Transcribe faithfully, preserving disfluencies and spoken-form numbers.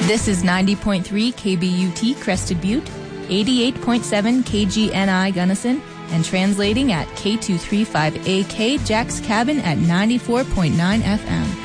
This is ninety point three K B U T Crested Butte, eighty-eight point seven K G N I Gunnison, and translating at K two thirty-five A K Jack's Cabin at ninety-four point nine F M.